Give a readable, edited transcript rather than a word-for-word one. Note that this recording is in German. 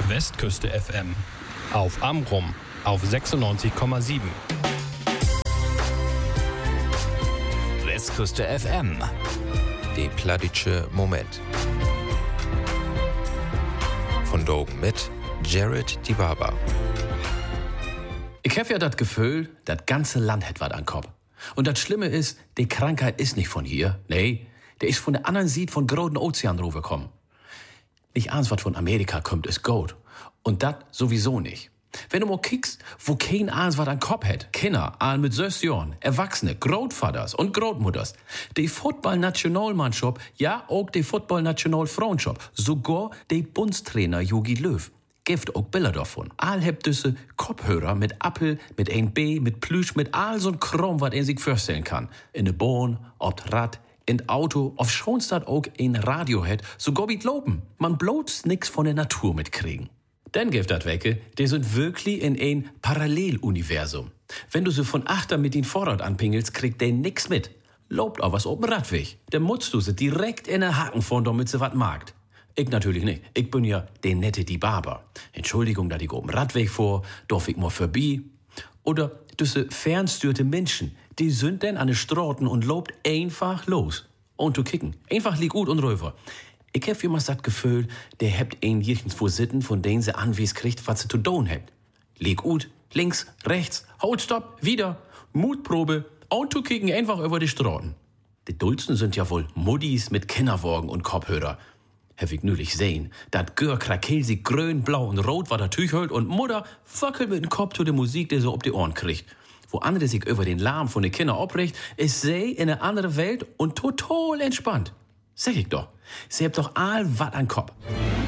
Westküste FM. Auf Amrum auf 96,7. Westküste FM. Der plattdeutsche Moment. Von Dogen mit Jared Dibaba. Ich hab ja das Gefühl, das ganze Land hat was an Kopf. Und das Schlimme ist, die Krankheit ist nicht von hier. Nee, der ist von der anderen Seite von großen Ozean rübergekommen. Nicht alles, was von Amerika kommt, ist gut. Und das sowieso nicht. Wenn du mal kickst, wo kein alles was an Kopf hat, Kinder, all mit 6 Jahren, Erwachsene, Großvaters und Großmutters, die Football-Nationalmannschaft, ja auch die Football-National-Frauenschaft, sogar die Bundestrainer Jogi Löw, gibt auch Bilder davon. All habt diese Kopfhörer mit Apfel, mit ein B, mit Plüsch, mit all so'n Kram, was er sich vorstellen kann. In der Bahn, ob Rad, in Auto, auf Schonstadt auch ein Radio hat, sogar wie loben. Man bloß nix von der Natur mitkriegen. Dann gibt das Wecke, die sind wirklich in ein Paralleluniversum. Wenn du so von Achter mit den Vorrat anpingelst, kriegt der nix mit. Lobt auch was auf dem Radweg. Dann mutzt du sie direkt in der Haken von, damit sie was magt. Ich natürlich nicht. Ich bin ja der nette Dibaba. Entschuldigung, dass ich auf dem Radweg vor, darf ich mal vorbei. Oder diese fernstürte Menschen, die sind dann an den Straßen und lobt einfach los. Und zu kicken. Einfach lieg gut und rüber. Ich hab immer das Gefühl, der habt ein nirgendwo sitten, von denen sie Anwies kriegt, was sie zu tun habt. Lieg gut, links, rechts, halt stopp, wieder, Mutprobe und zu kicken einfach über die Straßen. Die Dulzen sind ja wohl Muddis mit Kinderwagen und Kopfhörer. Hab ich nülich sehen, dat Gör krakel sie grün, blau und rot, war da Tüch holt und Mutter wackelt mit dem Kopf zu der Musik, der so ob die Ohren kriegt. Wo andere sich über den Lärm von den Kindern aufricht, ist sie in eine andere Welt und total entspannt. Sag ich doch. Sie habt doch all wat an Kopf.